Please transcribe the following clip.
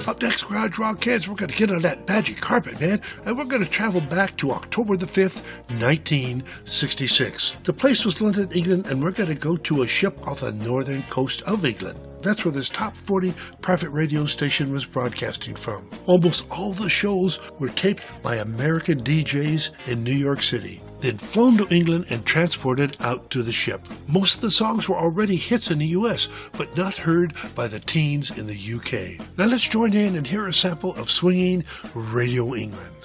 Up next, Garage Rock Kids, we're going to get on that magic carpet, man, and we're going to travel back to October the 5th, 1966. The place was London, England, and we're going to go to a ship off the northern coast of England. That's where this top 40 private radio station was broadcasting from. Almost all the shows were taped by American DJs in New York City, then flown to England and transported out to the ship. Most of the songs were already hits in the US, but not heard by the teens in the UK. Now let's join in and hear a sample of Swinging Radio England.